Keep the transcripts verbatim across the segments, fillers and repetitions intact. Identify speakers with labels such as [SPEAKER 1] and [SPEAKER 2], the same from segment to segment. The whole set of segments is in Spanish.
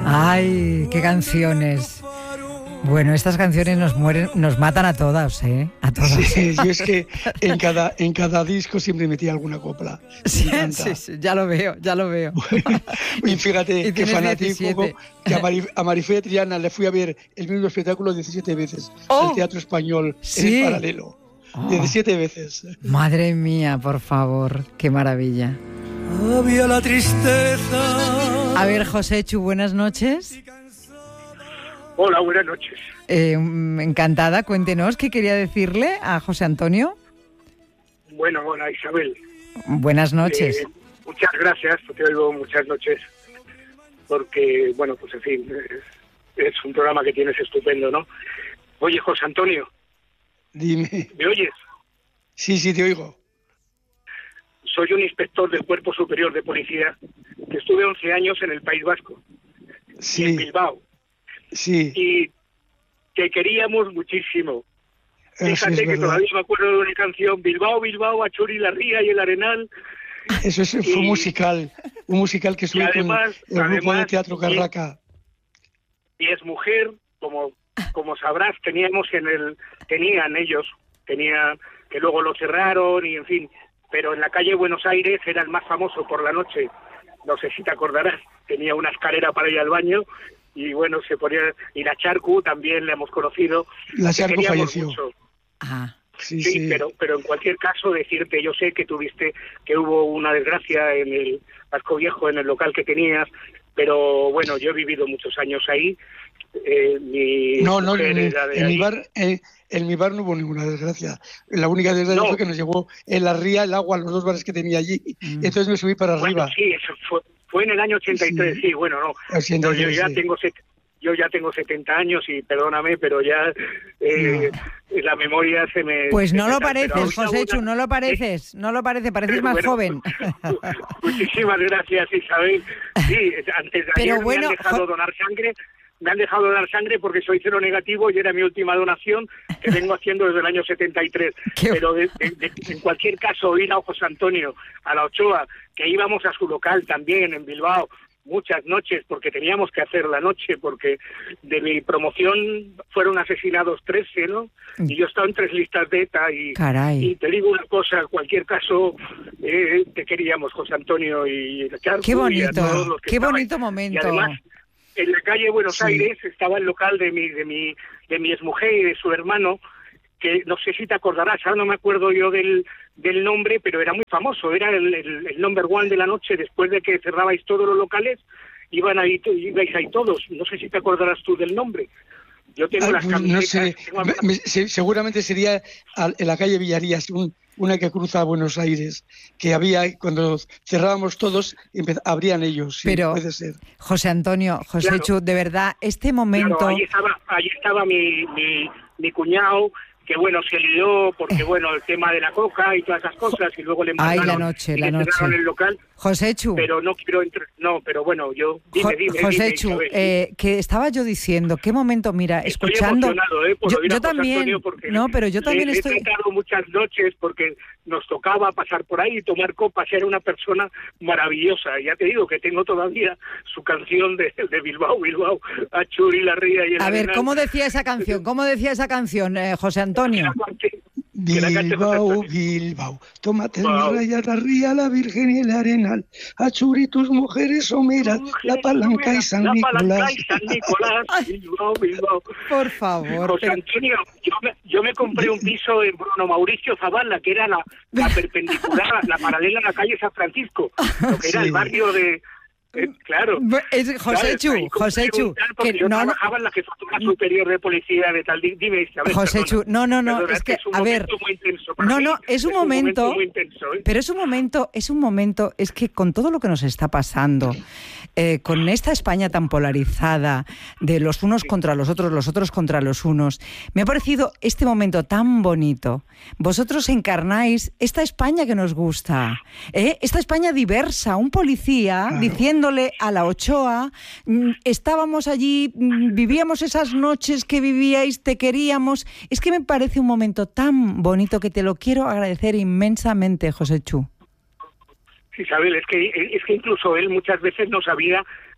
[SPEAKER 1] Ay, qué canciones. Bueno, estas canciones nos mueren, nos matan a todas, ¿eh? A todas.
[SPEAKER 2] Sí, yo es que en cada, en cada disco siempre metía alguna copla.
[SPEAKER 1] Sí, sí, sí, ya lo veo, ya lo veo.
[SPEAKER 2] Y fíjate
[SPEAKER 1] y
[SPEAKER 2] qué fanático que a, Marif- a Marifé Triana le fui a ver el mismo espectáculo diecisiete veces
[SPEAKER 1] oh,
[SPEAKER 2] al Teatro Español,
[SPEAKER 1] ¿sí?
[SPEAKER 2] en el Paralelo. Oh, diecisiete veces.
[SPEAKER 1] Madre mía, por favor, qué maravilla.
[SPEAKER 3] Había la tristeza.
[SPEAKER 1] A ver, Joséchu, buenas noches.
[SPEAKER 4] Hola, buenas noches.
[SPEAKER 1] Eh, encantada, cuéntenos qué quería decirle a José Antonio.
[SPEAKER 4] Bueno, hola Isabel.
[SPEAKER 1] Buenas noches.
[SPEAKER 4] Eh, muchas gracias, te oigo muchas noches, porque, bueno, pues en fin, es, es un programa que tienes estupendo, ¿no? Oye, José Antonio.
[SPEAKER 2] Dime.
[SPEAKER 4] ¿Me oyes?
[SPEAKER 2] Sí, sí, te oigo.
[SPEAKER 4] Soy un inspector del Cuerpo Superior de Policía que estuve once años en el País Vasco,
[SPEAKER 2] sí.
[SPEAKER 4] en Bilbao.
[SPEAKER 2] Sí.
[SPEAKER 4] Y te queríamos muchísimo.
[SPEAKER 2] Eso
[SPEAKER 4] Fíjate que todavía me acuerdo de una canción, Bilbao, Bilbao, Achuri, la Ría y el Arenal.
[SPEAKER 2] Eso es, fue un musical, un musical que subí
[SPEAKER 4] además,
[SPEAKER 2] con el grupo
[SPEAKER 4] además,
[SPEAKER 2] de Teatro Carraca.
[SPEAKER 4] Y es mujer, como como sabrás, teníamos en el, tenían ellos, tenían, que luego lo cerraron y en fin, pero en la calle Buenos Aires era el más famoso por la noche, no sé si te acordarás, tenía una escalera para ir al baño. Y bueno, se ponía... Y la Charcu también la hemos conocido.
[SPEAKER 2] La Charcu falleció.
[SPEAKER 4] Mucho.
[SPEAKER 1] Ah,
[SPEAKER 2] sí,
[SPEAKER 4] sí,
[SPEAKER 2] sí.
[SPEAKER 4] Pero, pero en cualquier caso decirte, yo sé que tuviste, que hubo una desgracia en el Vasco Viejo, en el local que tenías, pero bueno, yo he vivido muchos años ahí. Eh, mi
[SPEAKER 2] no, no,
[SPEAKER 4] mujer
[SPEAKER 2] en,
[SPEAKER 4] era de
[SPEAKER 2] en,
[SPEAKER 4] ahí.
[SPEAKER 2] mi bar, eh, en mi bar no hubo ninguna desgracia. La única desgracia no. fue que nos llevó en la ría el agua a los dos bares que tenía allí. Mm. Entonces me subí para
[SPEAKER 4] bueno,
[SPEAKER 2] arriba.
[SPEAKER 4] Sí, eso fue... Fue en el año ochenta y tres, sí, sí bueno, no.
[SPEAKER 2] ochenta y tres,
[SPEAKER 4] no yo ya
[SPEAKER 2] sí.
[SPEAKER 4] tengo set, yo ya tengo setenta años y perdóname, pero ya eh, no. la memoria se me...
[SPEAKER 1] Pues no
[SPEAKER 4] me
[SPEAKER 1] lo
[SPEAKER 4] da,
[SPEAKER 1] pareces, Joséchu, una... no lo pareces, no lo pareces, pareces más
[SPEAKER 4] bueno,
[SPEAKER 1] joven.
[SPEAKER 4] Muchísimas gracias, Isabel. Sí, antes de ayer
[SPEAKER 1] pero bueno,
[SPEAKER 4] me han dejado
[SPEAKER 1] jo...
[SPEAKER 4] donar sangre, me han dejado donar sangre porque soy cero negativo y era mi última donación que vengo haciendo desde el año setenta y tres.
[SPEAKER 1] ¿Qué?
[SPEAKER 4] Pero de, de, de, en cualquier caso, ir a José Antonio, a la Ochoa, que íbamos a su local también en Bilbao, muchas noches, porque teníamos que hacer la noche, porque de mi promoción fueron asesinados trece, ¿no? Y yo estaba en tres listas de ETA y, y te digo una cosa, en cualquier caso, eh, te queríamos, José Antonio y Charco.
[SPEAKER 1] Qué bonito,
[SPEAKER 4] y a todos los que
[SPEAKER 1] qué
[SPEAKER 4] estaban.
[SPEAKER 1] bonito momento.
[SPEAKER 4] Y además, en la calle Buenos sí. Aires estaba el local de mi, de mi, de mi exmujer y de su hermano, que no sé si te acordarás, ahora no me acuerdo yo del, del nombre, pero era muy famoso, era el, el, el number one de la noche, después de que cerrabais todos los locales, iban ahí, ibais ahí todos, no sé si te acordarás tú del nombre. Yo tengo
[SPEAKER 2] Ay,
[SPEAKER 4] las
[SPEAKER 2] pues,
[SPEAKER 4] camisetas...
[SPEAKER 2] No sé,
[SPEAKER 4] tengo...
[SPEAKER 2] me, me, seguramente sería en la calle Villarías, un, una que cruza a Buenos Aires, que había, cuando cerrábamos todos, abrían ellos, sí,
[SPEAKER 1] pero,
[SPEAKER 2] puede ser.
[SPEAKER 1] José Antonio, Joséchu, claro. de verdad, este momento...
[SPEAKER 4] Claro, ahí estaba, ahí estaba mi, mi, mi cuñado, que bueno, se lió porque bueno, el tema de la coca y todas esas cosas, y luego le mandaron...
[SPEAKER 1] Ay, la noche,
[SPEAKER 4] y
[SPEAKER 1] la
[SPEAKER 4] le
[SPEAKER 1] noche.
[SPEAKER 4] el local.
[SPEAKER 1] Joséchu.
[SPEAKER 4] Pero no quiero entrar... No, pero bueno, yo... Dime, dime,
[SPEAKER 1] Joséchu,
[SPEAKER 4] dime,
[SPEAKER 1] eh, que estaba yo diciendo, qué momento, mira,
[SPEAKER 4] estoy
[SPEAKER 1] escuchando...
[SPEAKER 4] emocionado, ¿eh? Por
[SPEAKER 1] yo,
[SPEAKER 4] oír
[SPEAKER 1] yo
[SPEAKER 4] a José
[SPEAKER 1] también,
[SPEAKER 4] Antonio porque
[SPEAKER 1] no, pero yo también
[SPEAKER 4] le,
[SPEAKER 1] estoy...
[SPEAKER 4] Le he tratado muchas noches porque nos tocaba pasar por ahí y tomar copas, era una persona maravillosa. Ya te digo que tengo todavía su canción de, de Bilbao, Bilbao, Achuri, la Ría y el
[SPEAKER 1] A
[SPEAKER 4] Arenal.
[SPEAKER 1] ver, ¿cómo decía esa canción? ¿Cómo decía esa canción, eh, José Antonio?
[SPEAKER 2] Bilbao, Bilbao, tómate wow. mi raya, la ría, la Virgen y el Arenal, Achuri, tus mujeres someras, la Palanca y San
[SPEAKER 4] la
[SPEAKER 2] Nicolás.
[SPEAKER 4] La Palanca y San Nicolás, Bilbao, Bilbao.
[SPEAKER 1] Por favor.
[SPEAKER 4] José Antonio, yo me, yo me compré un piso en Bruno Mauricio Zavala, que era la, la perpendicular, la paralela a la calle San Francisco, lo que era sí. el barrio de... Eh, claro.
[SPEAKER 1] Es Joséchu, claro, Joséchu,
[SPEAKER 4] que yo no, trabajaba en la jefatura superior de policía de tal. Dime, Isabel,
[SPEAKER 1] Joséchu, no, no, no,
[SPEAKER 4] perdona,
[SPEAKER 1] es que,
[SPEAKER 4] es un
[SPEAKER 1] a ver,
[SPEAKER 4] muy intenso
[SPEAKER 1] no,
[SPEAKER 4] mí.
[SPEAKER 1] no, es un
[SPEAKER 4] es
[SPEAKER 1] momento,
[SPEAKER 4] un momento muy intenso, ¿eh?
[SPEAKER 1] pero es un momento, es un momento, es que con todo lo que nos está pasando, eh, con esta España tan polarizada, de los unos sí. contra los otros, los otros contra los unos, me ha parecido este momento tan bonito. Vosotros encarnáis esta España que nos gusta, ¿eh? Esta España diversa, un policía claro. diciendo a la Ochoa, estábamos allí, vivíamos esas noches que vivíais, te queríamos. Es que me parece un momento tan bonito que te lo quiero agradecer inmensamente, Joséchu.
[SPEAKER 4] Isabel, es que es que incluso él muchas veces no sabía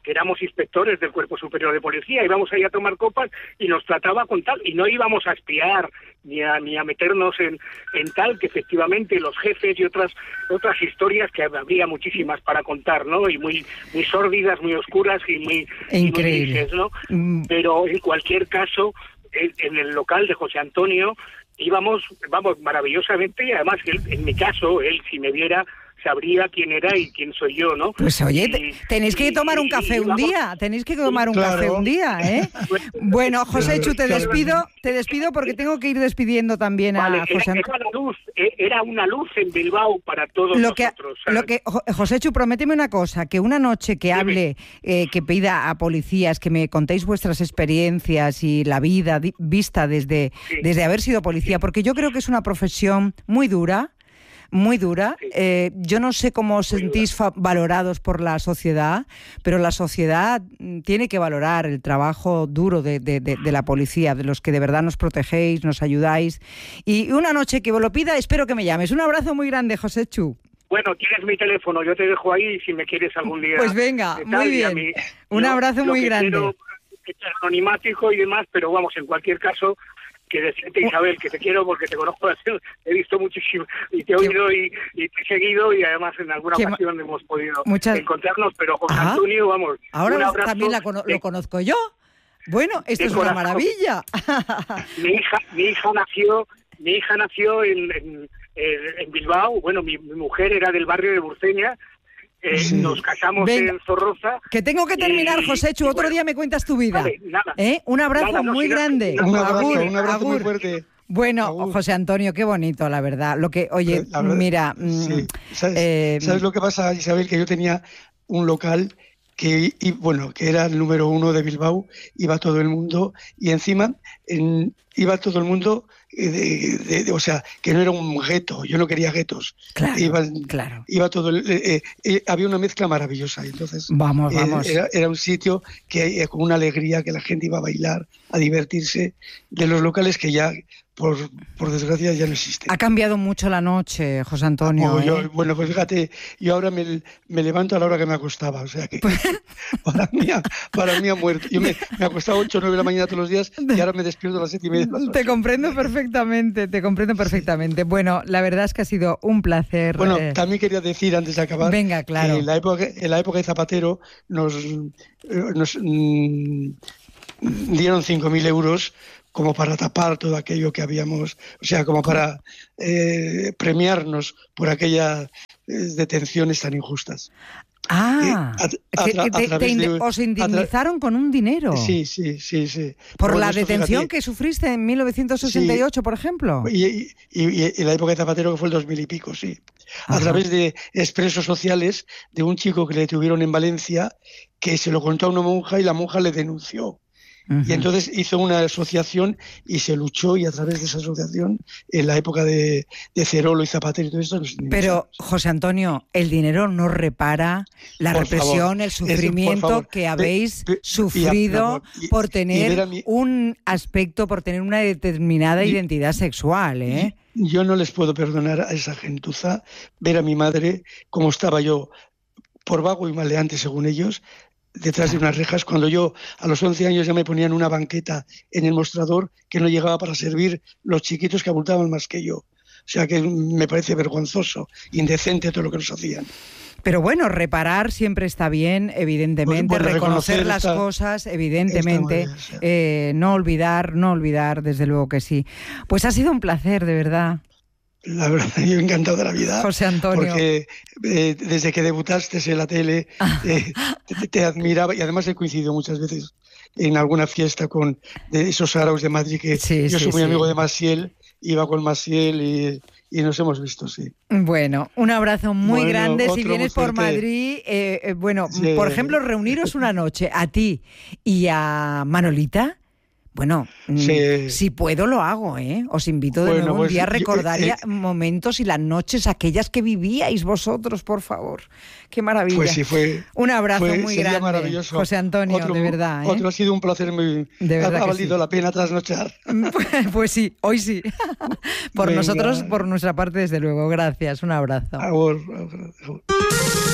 [SPEAKER 4] que éramos inspectores del Cuerpo Superior de Policía, íbamos ahí a tomar copas y nos trataba con tal, y no íbamos a espiar ni a ni a meternos en, en tal, que efectivamente los jefes y otras otras historias que habría muchísimas para contar, ¿no? Y muy muy sórdidas, muy oscuras y muy,
[SPEAKER 1] increíble,
[SPEAKER 4] y muy grises, ¿no? Mm. Pero en cualquier caso, en, en el local de José Antonio íbamos, vamos, maravillosamente, y además él, en mi caso, él si me viera sabría quién era y quién soy yo, ¿no?
[SPEAKER 1] Pues oye,
[SPEAKER 4] y,
[SPEAKER 1] tenéis que tomar un café y, y, un vamos, día, tenéis que tomar un claro. café un día, ¿eh? Bueno, Joséchu, te despido, te despido porque tengo que ir despidiendo también a
[SPEAKER 4] vale,
[SPEAKER 1] José
[SPEAKER 4] Antonio. Era una luz, era una luz en Bilbao para todos
[SPEAKER 1] lo que,
[SPEAKER 4] nosotros. ¿sabes?
[SPEAKER 1] Lo que, Joséchu, prométeme una cosa, que una noche que hable, eh, que pida a policías que me contéis vuestras experiencias y la vida di, vista desde, sí. desde haber sido policía, porque yo creo que es una profesión muy dura, muy dura. Eh, yo no sé cómo os sentís fa- valorados por la sociedad, pero la sociedad tiene que valorar el trabajo duro de, de, de, de la policía, de los que de verdad nos protegéis, nos ayudáis. Y una noche que vos lo pida, espero que me llames. Un abrazo muy grande, Joséchu.
[SPEAKER 4] Bueno, tienes mi teléfono, yo te dejo ahí si me quieres algún día.
[SPEAKER 1] Pues venga, muy bien. Mí, Un yo, abrazo muy grande.
[SPEAKER 4] Quiero, es anonimático y demás, pero vamos, en cualquier caso, que decirte, Isabel, que te quiero porque te conozco, he visto muchísimo y te he oído y, y te he seguido, y además en alguna ¿Qué? ocasión hemos podido Muchas... encontrarnos, pero José Ajá. Antonio, vamos,
[SPEAKER 1] ahora
[SPEAKER 4] un abrazo,
[SPEAKER 1] también la cono- lo conozco yo. Bueno, esto es corazón. Una maravilla.
[SPEAKER 4] Mi hija, mi hija nació, mi hija nació en, en, en Bilbao. Bueno, mi, mi mujer era del barrio de Burceña. Eh, sí. Nos casamos Venga, en Zorroza.
[SPEAKER 1] Que tengo que terminar, Joséchu. Otro bueno, día me cuentas tu vida.
[SPEAKER 4] Vale, nada,
[SPEAKER 1] ¿Eh? Un abrazo
[SPEAKER 4] nada, no,
[SPEAKER 1] muy
[SPEAKER 4] si
[SPEAKER 1] grande.
[SPEAKER 2] No, un abrazo,
[SPEAKER 1] agur,
[SPEAKER 2] un abrazo
[SPEAKER 1] agur.
[SPEAKER 2] muy fuerte.
[SPEAKER 1] Bueno,
[SPEAKER 2] agur.
[SPEAKER 1] José Antonio, qué bonito, la verdad. Lo que, oye, verdad, mira,
[SPEAKER 2] sí. ¿Sabes, eh, ¿Sabes lo que pasa, Isabel? Que yo tenía un local que, y, bueno, que era el número uno de Bilbao, iba todo el mundo y encima en, iba todo el mundo. De, de, de, o sea, que no era un gueto, yo no quería guetos.
[SPEAKER 1] Claro,
[SPEAKER 2] iba,
[SPEAKER 1] claro.
[SPEAKER 2] Iba todo, eh, eh, eh, había una mezcla maravillosa, entonces
[SPEAKER 1] vamos,
[SPEAKER 2] eh,
[SPEAKER 1] vamos.
[SPEAKER 2] Era, era un sitio que eh, con una alegría, que la gente iba a bailar, a divertirse, de los locales que ya, por, por desgracia, ya no existen.
[SPEAKER 1] Ha cambiado mucho la noche, José Antonio.
[SPEAKER 2] Oh,
[SPEAKER 1] ¿eh?
[SPEAKER 2] yo, bueno, pues fíjate, yo ahora me, me levanto a la hora que me acostaba, o sea que para, mí, para mí ha muerto. Yo me, me acostaba a ocho o nueve de la mañana todos los días y ahora me despierto a las siete y media.
[SPEAKER 1] Te comprendo perfectamente. Perfectamente, te comprendo perfectamente. Sí. Bueno, la verdad es que ha sido un placer.
[SPEAKER 2] Bueno,
[SPEAKER 1] eh...
[SPEAKER 2] también quería decir antes de acabar.
[SPEAKER 1] Venga, claro.
[SPEAKER 2] Que en la época, en la época de Zapatero nos, nos mmm, dieron cinco mil euros como para tapar todo aquello que habíamos, o sea, como para eh, premiarnos por aquellas eh, detenciones tan injustas.
[SPEAKER 1] Ah, eh, a, a, que, que te, te ind- de, os indemnizaron con un dinero.
[SPEAKER 2] Sí, sí, sí, sí.
[SPEAKER 1] Por bueno, la detención fíjate, que sufriste en mil novecientos sesenta y ocho, sí, por ejemplo.
[SPEAKER 2] Y, y, y, y en la época de Zapatero, que fue el dos mil y pico, sí. A Ajá. través de expresos sociales de un chico que le tuvieron en Valencia, que se lo contó a una monja y la monja le denunció. Uh-huh. Y entonces hizo una asociación y se luchó, y a través de esa asociación, en la época de, de Cerolo y Zapatero y todo esto...
[SPEAKER 1] Pero, José Antonio, el dinero no repara la por represión, favor, el sufrimiento es, que habéis pe, pe, sufrido y, y, por tener mi, un aspecto, por tener una determinada y, identidad sexual, ¿eh?
[SPEAKER 2] Yo no les puedo perdonar a esa gentuza ver a mi madre como estaba yo, por vago y maleante según ellos, detrás de unas rejas, cuando yo a los once años ya me ponían una banqueta en el mostrador que no llegaba para servir los chiquitos que abultaban más que yo. O sea que me parece vergonzoso, indecente todo lo que nos hacían.
[SPEAKER 1] Pero bueno, reparar siempre está bien, evidentemente, pues, bueno, reconocer, reconocer las esta, cosas, evidentemente, bien, sí. eh, no olvidar, no olvidar, desde luego que sí. Pues ha sido un placer, de verdad.
[SPEAKER 2] La verdad, yo he encantado de la vida.
[SPEAKER 1] José Antonio.
[SPEAKER 2] Porque eh, desde que debutaste en la tele eh, te, te admiraba, y además he coincidido muchas veces en alguna fiesta con de esos araos de Madrid, que sí, yo sí, soy muy sí. amigo de Maciel, iba con Maciel y, y nos hemos visto, sí.
[SPEAKER 1] Bueno, un abrazo muy bueno, grande. Si vienes por Madrid, eh, eh, bueno, sí. por ejemplo, reuniros una noche a ti y a Manolita. Bueno, sí. si puedo lo hago, ¿eh? Os invito de bueno, nuevo un pues, día a recordar eh, eh, momentos y las noches aquellas que vivíais vosotros, por favor. Qué maravilla.
[SPEAKER 2] Pues sí, fue.
[SPEAKER 1] Un abrazo
[SPEAKER 2] fue,
[SPEAKER 1] muy grande,
[SPEAKER 2] maravilloso.
[SPEAKER 1] José Antonio,
[SPEAKER 2] otro,
[SPEAKER 1] de verdad. ¿eh?
[SPEAKER 2] Otro ha sido un placer muy.
[SPEAKER 1] De verdad
[SPEAKER 2] ha valido
[SPEAKER 1] sí.
[SPEAKER 2] la pena trasnochar.
[SPEAKER 1] Pues sí, hoy sí. Por Venga. nosotros, por nuestra parte, desde luego. Gracias, un abrazo.
[SPEAKER 2] Ahora, ahora, ahora.